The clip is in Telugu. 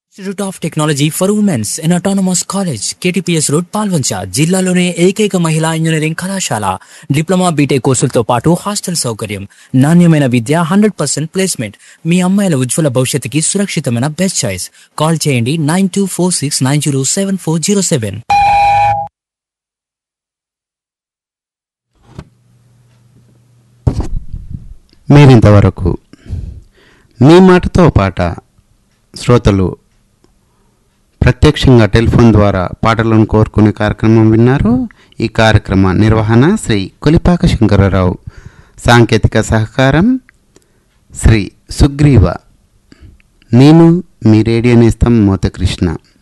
Institute of technology for women's in autonomous college KTPS road Palvancha జిల్లాలోనే ఏకైక మహిళా ఇంజనీరింగ్ కళాశాల. డిప్లొమా బీటెక్ కోర్సులతో పాటు హాస్టల్ సౌకర్యం, నాణ్యమైన విద్య, 100% ప్లేస్మెంట్. మీ అమ్మాయిల ఉజ్వల భవిష్యత్తుకి సురక్షితమైన బెస్ట్ చాయిస్. కాల్ చేయండి 9246907407. మీరింతవరకు మీ మాటతో పాట శ్రోతలు ప్రత్యక్షంగా టెలిఫోన్ ద్వారా పాటలను కోరుకునే కార్యక్రమం విన్నారు. ఈ కార్యక్రమ నిర్వహణ శ్రీ కొలిపాక శంకరరావు, సాంకేతిక సహకారం శ్రీ సుగ్రీవ. నేను మీ రేడియో నేస్తం మోతకృష్ణ.